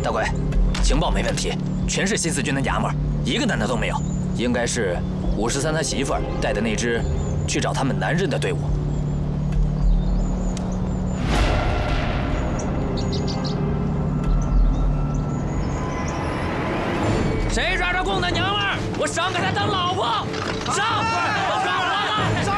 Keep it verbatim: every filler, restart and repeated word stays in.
大鬼，情报没问题，全是新四军的娘们儿，一个男的都没有，应该是五十三他媳妇儿带的那支去找他们男人的队伍。谁抓着供的娘们儿，我赏给他当老婆！上！我抓我了！上！